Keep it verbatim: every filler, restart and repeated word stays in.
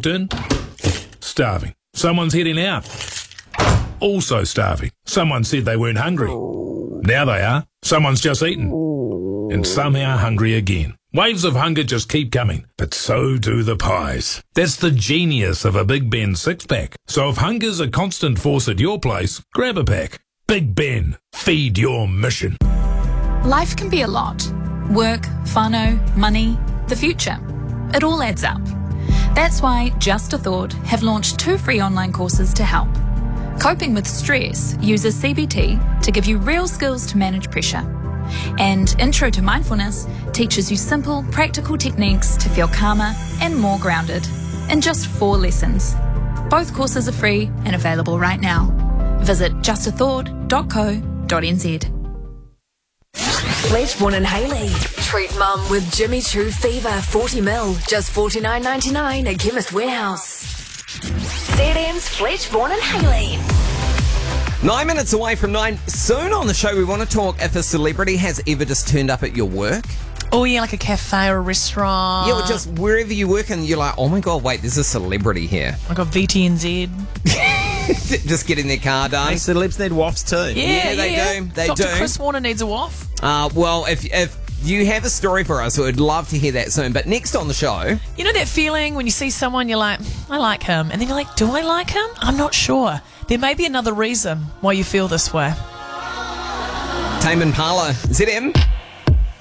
walked in. Starving. Someone's heading out. Also starving. Someone said they weren't hungry. Now they are. Someone's just eaten. And somehow hungry again. Waves of hunger just keep coming, but so do the pies. That's the genius of a Big Ben six-pack. So if hunger's a constant force at your place, grab a pack. Big Ben, feed your mission. Life can be a lot. Work, whānau, money, the future. It all adds up. That's why Just a Thought have launched two free online courses to help. Coping with Stress uses C B T to give you real skills to manage pressure. And Intro to Mindfulness teaches you simple, practical techniques to feel calmer and more grounded in just four lessons. Both courses are free and available right now. Visit just a thought dot co dot n z. Fletchborn and Haley. Treat mum with Jimmy Choo Fever forty mil, just forty-nine ninety-nine at Chemist Warehouse. Z M's Fletchborn and Haley. Nine minutes away from nine. Soon on the show, we want to talk if a celebrity has ever just turned up at your work. Oh, yeah, like a cafe or a restaurant. Yeah, or just wherever you work and you're like, oh my God, wait, there's a celebrity here. I got V T N Z. Just getting their car done. Hey, celebs need wafts too. Yeah, Yeah, they yeah. do. They Doctor do. Chris Warner needs a waff. Uh, well, if if you have a story for us, we'd love to hear that soon. But next on the show... You know that feeling when you see someone, you're like, I like him. And then you're like, do I like him? I'm not sure. There may be another reason why you feel this way. Tame Impala. Z M.